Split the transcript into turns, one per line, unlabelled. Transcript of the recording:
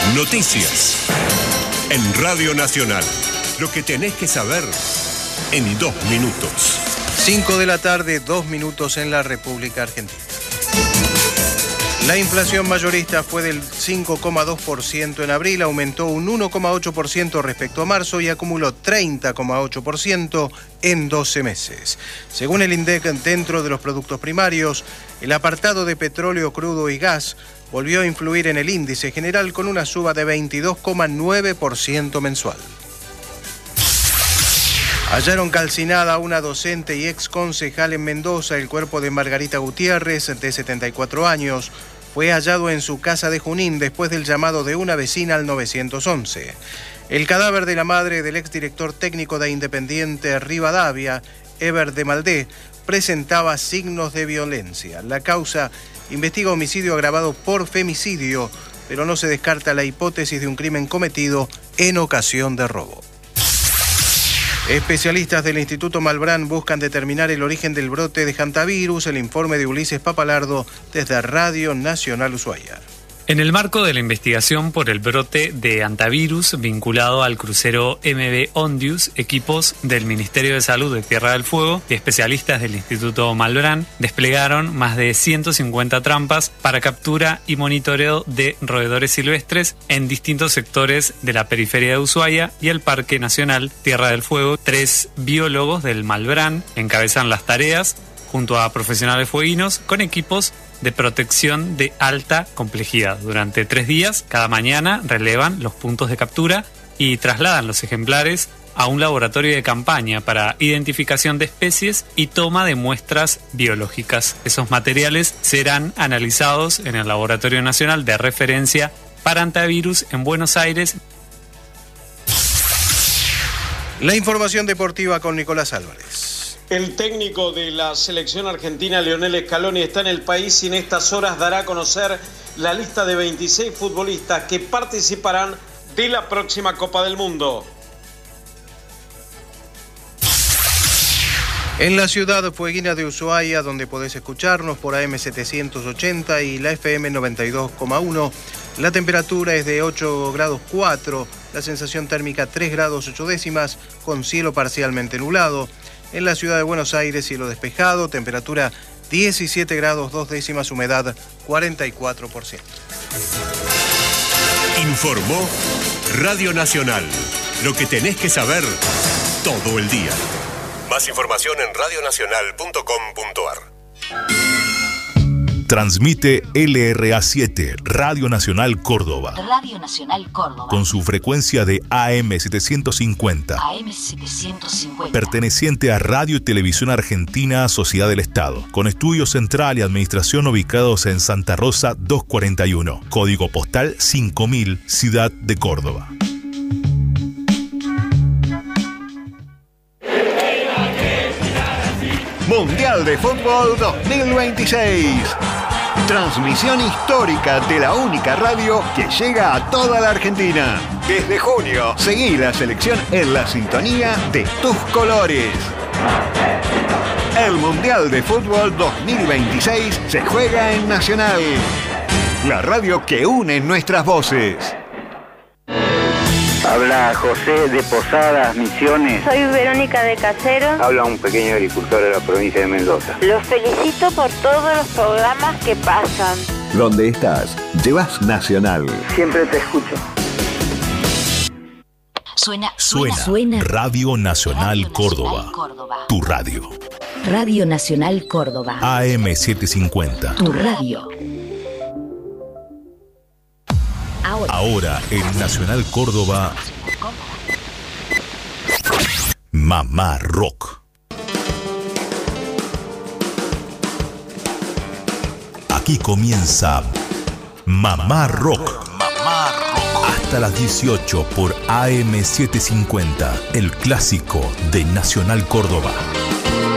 Noticias en Radio Nacional. Lo que tenés que saber en 2 minutos.
5 de la tarde, 2 minutos en la República Argentina. La inflación mayorista fue del 5,2% en abril, aumentó un 1,8% respecto a marzo y acumuló 30,8% en 12 meses. Según el INDEC, dentro de los productos primarios, el apartado de petróleo crudo y gas volvió a influir en el índice general con una suba de 22,9% mensual. Hallaron calcinada a una docente y ex concejal en Mendoza. El cuerpo de Margarita Gutiérrez, de 74 años, fue hallado en su casa de Junín después del llamado de una vecina al 911. El cadáver de la madre del exdirector técnico de Independiente Rivadavia, Eber de Maldé, presentaba signos de violencia. La causa investiga homicidio agravado por femicidio, pero no se descarta la hipótesis de un crimen cometido en ocasión de robo. Especialistas del Instituto Malbrán buscan determinar el origen del brote de hantavirus. El informe de Ulises Papalardo desde Radio Nacional Ushuaia.
En el marco de la investigación por el brote de hantavirus vinculado al crucero MV Ondius, equipos del Ministerio de Salud de Tierra del Fuego y especialistas del Instituto Malbrán desplegaron más de 150 trampas para captura y monitoreo de roedores silvestres en distintos sectores de la periferia de Ushuaia y el Parque Nacional Tierra del Fuego. 3 biólogos del Malbrán encabezan las tareas junto a profesionales fueguinos con equipos de protección de alta complejidad. Durante 3 días, cada mañana relevan los puntos de captura y trasladan los ejemplares a un laboratorio de campaña para identificación de especies y toma de muestras biológicas. Esos materiales serán analizados en el Laboratorio Nacional de Referencia para Hantavirus en Buenos Aires.
La información deportiva con Nicolás Álvarez.
El técnico de la selección argentina, Lionel Scaloni, está en el país y en estas horas dará a conocer la lista de 26 futbolistas que participarán de la próxima Copa del Mundo.
En la ciudad fueguina de Ushuaia, donde podés escucharnos por AM 780 y la FM 92,1, la temperatura es de 8 grados 4, la sensación térmica 3 grados 8 décimas, con cielo parcialmente nublado. En la ciudad de Buenos Aires, cielo despejado, temperatura 17 grados 2 décimas, humedad 44%.
Informó Radio Nacional. Lo que tenés que saber todo el día. Más información en radionacional.com.ar.
Transmite LRA7, Radio Nacional Córdoba.
Radio Nacional Córdoba.
Con su frecuencia de AM 750.
AM 750.
Perteneciente a Radio y Televisión Argentina, Sociedad del Estado. Con estudio central y administración ubicados en Santa Rosa 241. Código postal 5000, Ciudad de Córdoba.
Mundial de Fútbol 2026. Transmisión histórica de la única radio que llega a toda la Argentina. Desde junio, seguí la selección en la sintonía de tus colores. El Mundial de Fútbol 2026 se juega en Nacional, la radio que une nuestras voces.
Habla José de Posadas, Misiones.
Soy Verónica de Caseros.
Habla un pequeño agricultor de la provincia de Mendoza.
Los felicito por todos los programas que pasan.
Donde estás, llevas Nacional.
Siempre te escucho.
Suena.
Radio Nacional Córdoba. Tu radio.
Radio Nacional Córdoba.
AM 750.
Tu radio.
Ahora en Nacional Córdoba, Mamá Rock. Aquí comienza Mamá Rock. Hasta las 18 por AM 750, el clásico de Nacional Córdoba.